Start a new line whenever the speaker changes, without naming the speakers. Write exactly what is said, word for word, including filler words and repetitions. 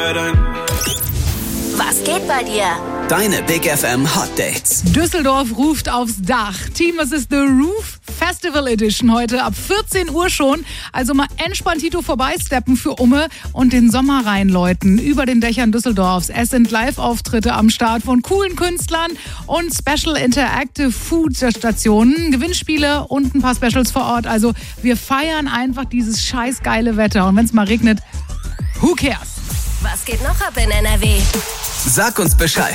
Was geht bei dir?
Deine Big F M Hot Dates.
Düsseldorf ruft aufs Dach. Team, es ist The Roof Festival Edition heute ab vierzehn Uhr schon. Also mal entspanntito vorbeisteppen für Umme und den Sommer reinläuten. Über den Dächern Düsseldorfs. Es sind Live-Auftritte am Start von coolen Künstlern und Special Interactive Food Stationen, Gewinnspiele und ein paar Specials vor Ort. Also wir feiern einfach dieses scheiß geile Wetter. Und wenn es mal regnet, who cares?
Was geht noch ab in N R W?
Sag uns Bescheid.